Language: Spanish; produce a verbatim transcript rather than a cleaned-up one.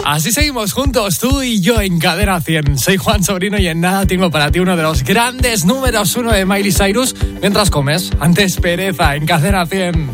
Así seguimos juntos, tú y yo en Cadena cien. Soy Juan Sobrino y en nada tengo para ti uno de los grandes números uno de Miley Cyrus mientras comes. Antes Pereza en Cadena cien.